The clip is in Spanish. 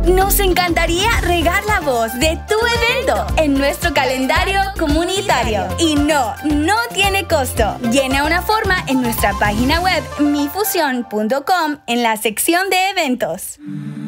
Nos encantaría regar la voz de tu evento en nuestro calendario comunitario. Y no tiene costo. Llena una forma en nuestra página web mifusion.com en la sección de eventos.